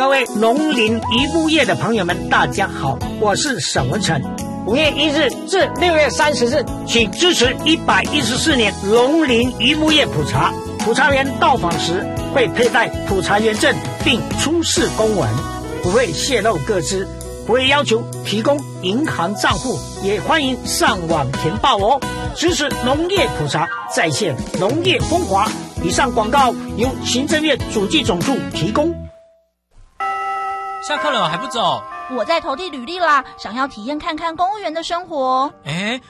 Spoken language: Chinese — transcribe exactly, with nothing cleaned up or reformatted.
各位农林渔牧业的朋友们，大家好，我是沈文成。五月一日至六月三十日，请支持一百一十四年农林渔牧业普查。普查员到访时会佩戴普查员证，并出示公文，不会泄露个资，不会要求提供银行账户，也欢迎上网填报哦。支持农业普查，再现农业风华。以上广告由行政院主计总处提供。 下课了还不走？ 我在投递履历啦，想要体验看看公务员的生活。 哎，